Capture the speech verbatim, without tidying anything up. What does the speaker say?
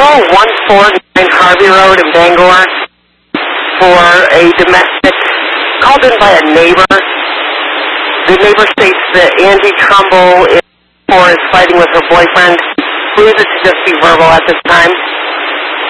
call one four nine Harvey Road in Bangor for a domestic, called in by a neighbor. The neighbor states that Angie Trumbull is, or is fighting with her boyfriend. Believes it to just be verbal at this time.